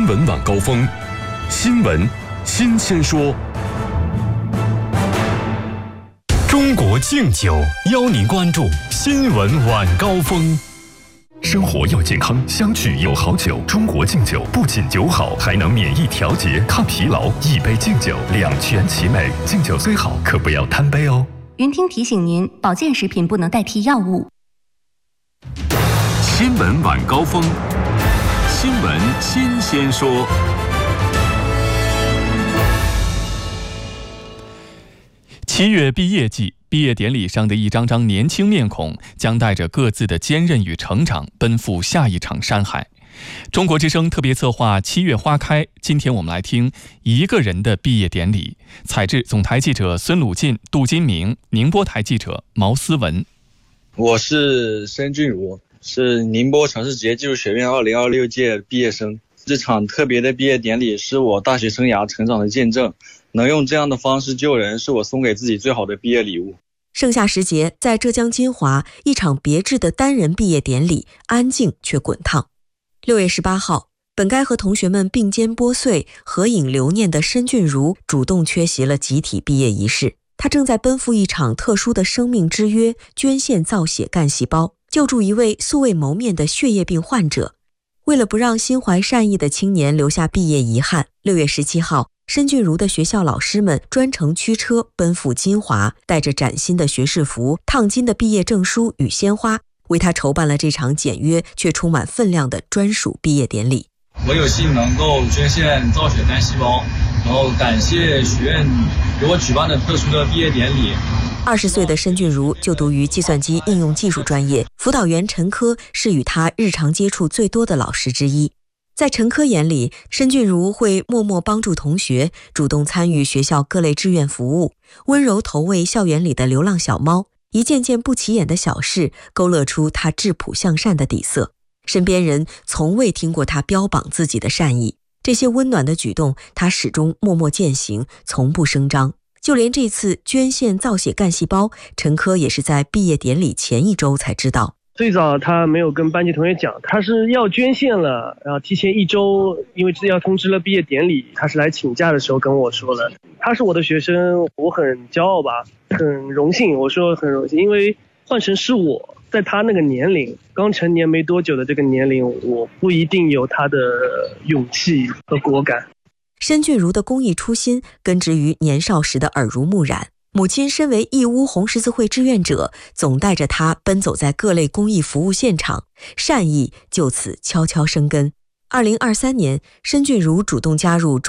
闻晚高峰，新闻新鲜说。中国敬酒邀您关注新闻晚高峰。生活要健康，相聚有好酒。中国敬酒不仅酒好，还能免疫调节、抗疲劳。一杯敬酒，两全其美。敬酒虽好，可不要贪杯哦。 云听提醒您，保健食品不能代替药物。 新闻晚高峰，新闻新鲜说。 7月毕业季，毕业典礼上的一张张年轻面孔将带着各自的坚韧与成长，奔赴下一场山海。中国之声特别策划7月花开，今天我们来听一个人的毕业典礼。采制总台记者孙鲁进、杜金明，宁波台记者毛思文。 我是申俊儒，是宁波城市职业技术学院2026届毕业生。这场特别的毕业典礼是我大学生涯成长的见证，能用这样的方式救人，是我送给自己最好的毕业礼物。 盛夏时节，在浙江金华，一场别致的单人毕业典礼，安静却滚烫。6月18号，本该和同学们并肩剥穗、合影留念的申俊儒主动缺席了集体毕业仪式。他正在奔赴一场特殊的生命之约，捐献造血干细胞，救助一位素未谋面的血液病患者。为了不让心怀善意的青年留下毕业遗憾，6月17号，申俊儒的学校老师们专程驱车奔赴金华，带着崭新的学士服、烫金的毕业证书与鲜花，为他筹办了这场简约却充满分量的专属毕业典礼。 我有幸能够捐献造血干细胞，然后感谢学院给我举办的特殊的毕业典礼。 20岁的申俊儒就读于计算机应用技术专业，辅导员陈科是与他日常接触最多的老师之一。在陈科眼里，申俊儒会默默帮助同学，主动参与学校各类志愿服务，温柔投喂校园里的流浪小猫，一件件不起眼的小事勾勒出他质朴向善的底色。身边人从未听过他标榜自己的善意，这些温暖的举动他始终默默践行，从不声张。就连这次捐献造血干细胞，陈科也是在毕业典礼前1周才知道。 最早他没有跟班级同学讲，他是要捐献了，然后提前1周，因为要通知了毕业典礼，他是来请假的时候跟我说了。他是我的学生，我很骄傲吧，很荣幸。我说很荣幸，因为换成是我在他那个年龄，刚成年没多久的这个年龄，我不一定有他的勇气和果敢。 申俊儒的公益初心根植于年少时的耳濡目染，母亲身为义乌红十字会志愿者，总带着他奔走在各类公益服务现场，善意就此悄悄生根。2023年，申俊儒主动加入